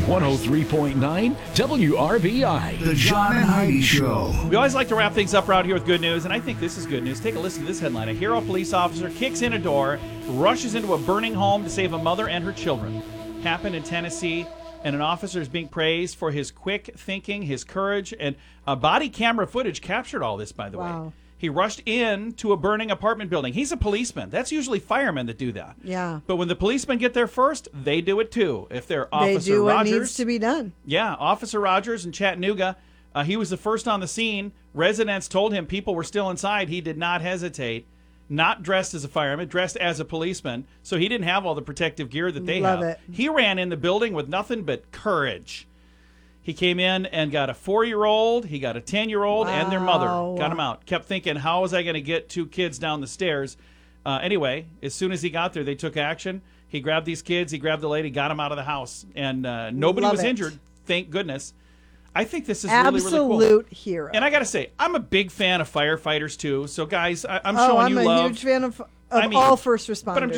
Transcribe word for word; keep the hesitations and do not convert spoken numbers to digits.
one oh three point nine W R B I. The John and Heidi Show. We always like to wrap things up around here with good news, and I think this is good news. Take a listen to this headline. A hero police officer kicks in a door, rushes into a burning home to save a mother and her children. Happened in Tennessee, and an officer is being praised for his quick thinking, his courage, and uh, body camera footage captured all this, by the Wow. way. He rushed in to a burning apartment building. He's a policeman. That's usually firemen that do that. Yeah. But when the policemen get there first, they do it too. If they're They Officer do what Rogers, needs to be done. yeah, Officer Rogers in Chattanooga, uh, he was the first on the scene. Residents told him people were still inside. He did not hesitate. Not dressed as a fireman, dressed as a policeman. So he didn't have all the protective gear that they Love have. it. He ran in the building with nothing but courage. He came in and got a four-year-old, he got a ten-year-old, and their mother. Wow. Got them out. Kept thinking, how was I going to get two kids down the stairs? Uh, anyway, as soon as he got there, they took action. He grabbed these kids, he grabbed the lady, got them out of the house. And uh, nobody Love was it. injured, thank goodness. I think this is really, really cool. Absolute hero. And I got to say, I'm a big fan of firefighters, too. So, guys, I- I'm oh, showing I'm you a love. huge fan of, of I mean, all first responders. But I'm